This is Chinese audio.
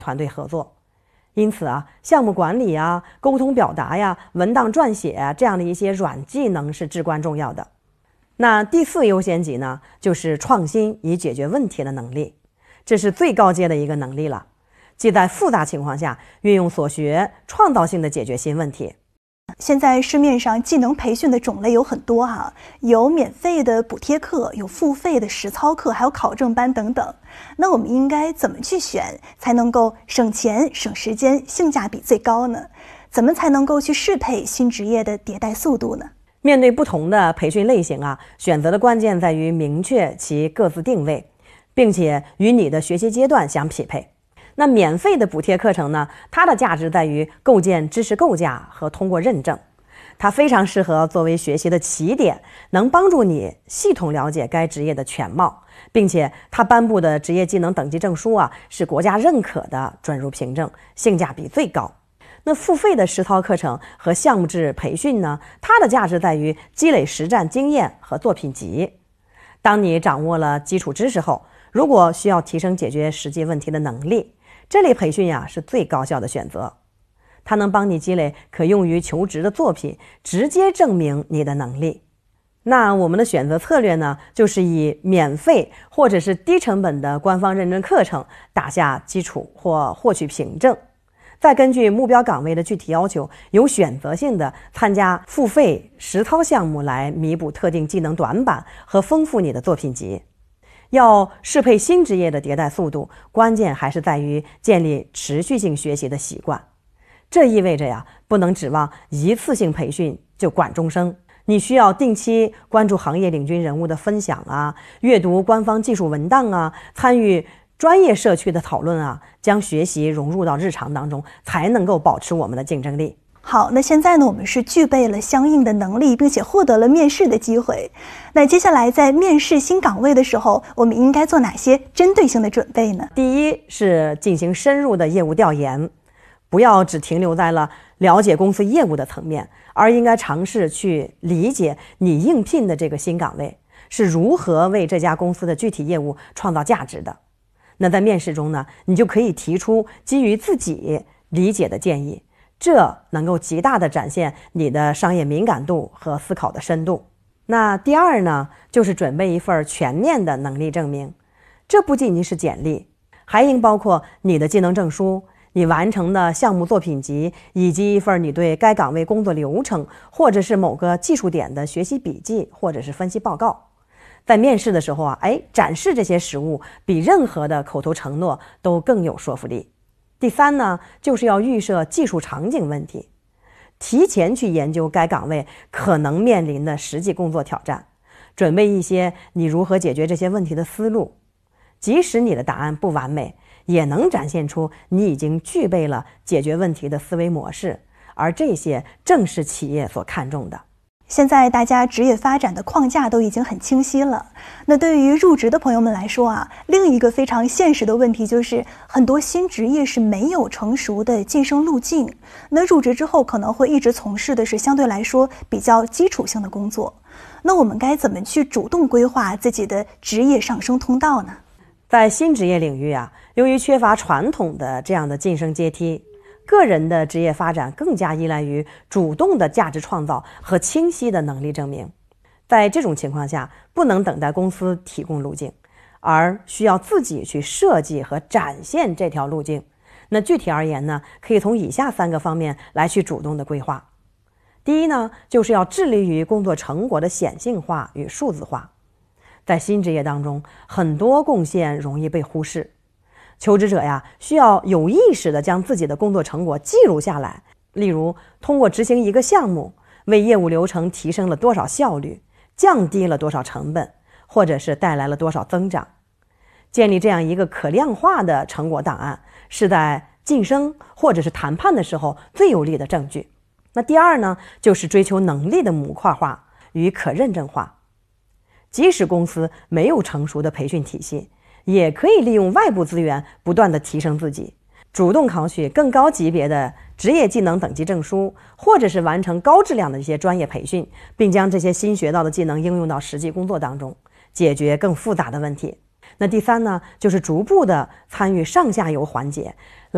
团队合作。因此啊，项目管理啊、沟通表达呀、文档撰写啊，这样的一些软技能是至关重要的。那第4优先级呢，就是创新以解决问题的能力，这是最高阶的一个能力了，即在复杂情况下运用所学，创造性的解决新问题。 现在市面上技能培训的种类有很多有免费的补贴课，有付费的实操课，还有考证班等等。那我们应该怎么去选，才能够省钱、省时间、性价比最高呢？怎么才能够去适配新职业的迭代速度呢？ 面对不同的培训类型选择的关键在于明确其各自定位，并且与你的学习阶段相匹配。那免费的补贴课程呢，它的价值在于构建知识构架和通过认证，它非常适合作为学习的起点，能帮助你系统了解该职业的全貌，并且它颁布的职业技能等级证书是国家认可的准入凭证，性价比最高。那付费的实操课程和项目制培训呢，它的价值在于积累实战经验和作品集。当你掌握了基础知识后，如果需要提升解决实际问题的能力，这类培训是最高效的选择。它能帮你积累可用于求职的作品，直接证明你的能力。那我们的选择策略呢，就是以免费或者是低成本的官方认证课程打下基础或获取凭证，再根据目标岗位的具体要求，有选择性的参加付费实操项目来弥补特定技能短板和丰富你的作品集。要适配新职业的迭代速度，关键还是在于建立持续性学习的习惯。这意味着不能指望一次性培训就管终生，你需要定期关注行业领军人物的分享阅读官方技术文档参与专业社区的讨论将学习融入到日常当中，才能够保持我们的竞争力。 好，那现在呢，我们是具备了相应的能力，并且获得了面试的机会。那接下来在面试新岗位的时候，我们应该做哪些针对性的准备呢？ 第一是进行深入的业务调研，不要只停留在了了解公司业务的层面，而应该尝试去理解你应聘的这个新岗位是如何为这家公司的具体业务创造价值的。那在面试中呢，你就可以提出基于自己理解的建议，这能够极大地展现你的商业敏感度和思考的深度。那第二呢，就是准备一份全面的能力证明，这不仅仅是简历，还应包括你的技能证书、你完成的项目作品集，以及一份你对该岗位工作流程或者是某个技术点的学习笔记或者是分析报告。在面试的时候展示这些实物比任何的口头承诺都更有说服力。第三呢，就是要预设技术场景问题，提前去研究该岗位可能面临的实际工作挑战，准备一些你如何解决这些问题的思路。即使你的答案不完美，也能展现出你已经具备了解决问题的思维模式，而这些正是企业所看重的。 现在大家职业发展的框架都已经很清晰了，那对于入职的朋友们来说另一个非常现实的问题就是很多新职业是没有成熟的晋升路径，那入职之后可能会一直从事的是相对来说比较基础性的工作。那我们该怎么去主动规划自己的职业上升通道呢？ 在新职业领域由于缺乏传统的这样的晋升阶梯，个人的职业发展更加依赖于主动的价值创造和清晰的能力证明。在这种情况下，不能等待公司提供路径，而需要自己去设计和展现这条路径。那具体而言呢，可以从以下3个方面来去主动的规划。第一呢，就是要致力于工作成果的显性化与数字化。在新职业当中，很多贡献容易被忽视，求职者需要有意识地将自己的工作成果记录下来，例如通过执行一个项目，为业务流程提升了多少效率，降低了多少成本，或者是带来了多少增长。建立这样一个可量化的成果档案，是在晋升或者是谈判的时候最有力的证据。那第二呢，就是追求能力的模块化与可认证化。即使公司没有成熟的培训体系，也可以利用外部资源不断地提升自己，主动考取更高级别的职业技能等级证书，或者是完成高质量的一些专业培训，并将这些新学到的技能应用到实际工作当中，解决更复杂的问题。那第三呢，就是逐步的参与上下游环节，